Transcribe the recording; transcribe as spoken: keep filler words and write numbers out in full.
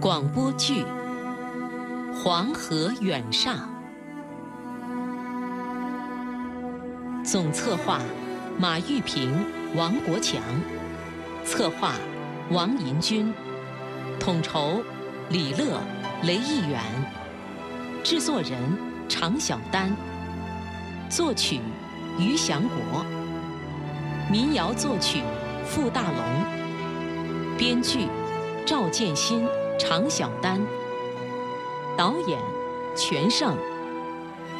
广播剧《黄河远上》，总策划马玉平、王国强，策划王银军，统筹李乐、雷义远，制作人常小丹，作曲于祥国，民谣作曲傅大龙，编剧赵建新、常小丹，导演全胜。